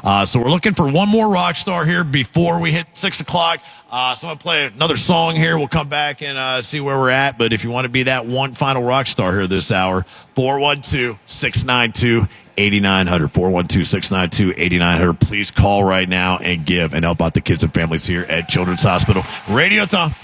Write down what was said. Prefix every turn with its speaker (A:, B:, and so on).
A: So we're looking for one more rock star here before we hit 6 o'clock. So I'm going to play another song here. We'll come back and see where we're at. But if you want to be that one final rock star here this hour, 412-692-8900. 412-692-8900. Please call right now and give and help out the kids and families here at Children's Hospital. Radiothon.